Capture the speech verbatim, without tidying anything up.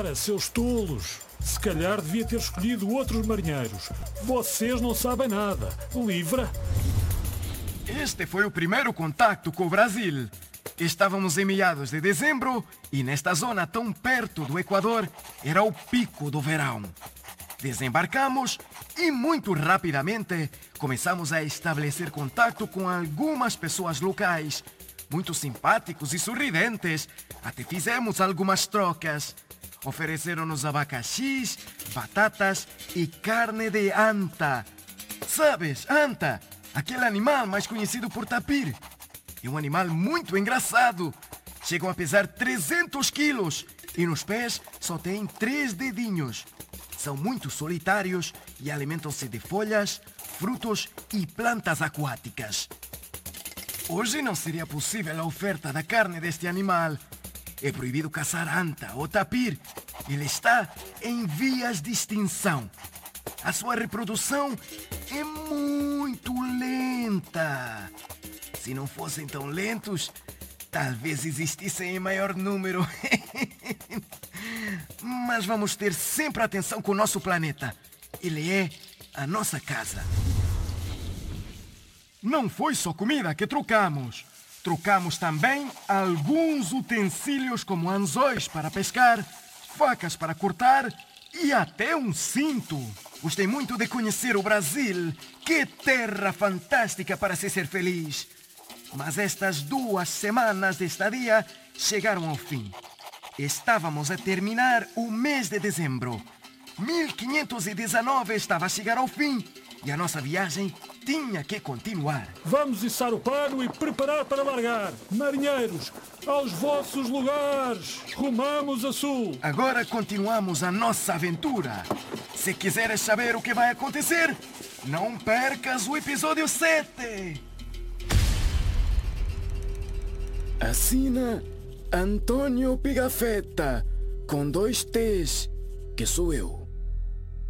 Seus tolos, se calhar devia ter escolhido outros marinheiros. Vocês não sabem nada. Livra? Este foi o primeiro contacto com o Brasil. Estávamos em meados de dezembro e nesta zona tão perto do Equador era o pico do verão. Desembarcamos e muito rapidamente começamos a estabelecer contato com algumas pessoas locais, muito simpáticos e sorridentes. Até fizemos algumas trocas. Ofereceram-nos abacaxis, batatas e carne de anta. Sabes, anta, aquele animal mais conhecido por tapir. É um animal muito engraçado. Chegam a pesar trezentos quilos e nos pés só têm três dedinhos. São muito solitários e alimentam-se de folhas, frutos e plantas aquáticas. Hoje não seria possível a oferta da carne deste animal. É proibido caçar anta ou tapir. Ele está em vias de extinção. A sua reprodução é muito lenta. Se não fossem tão lentos, talvez existissem em maior número. Mas vamos ter sempre atenção com o nosso planeta. Ele é a nossa casa. Não foi só comida que trocamos. Trocamos também alguns utensílios como anzóis para pescar, facas para cortar e até um cinto. Gostei muito de conhecer o Brasil. Que terra fantástica para se ser feliz. Mas estas duas semanas de estadia chegaram ao fim. Estávamos a terminar o mês de dezembro. mil quinhentos e dezenove estava a chegar ao fim e a nossa viagem tinha que continuar. Vamos içar o pano e preparar para largar. Marinheiros, aos vossos lugares. Rumamos a sul. Agora continuamos a nossa aventura. Se quiseres saber o que vai acontecer, não percas o episódio sete. Assina Antônio Pigafetta, com dois T's, que sou eu.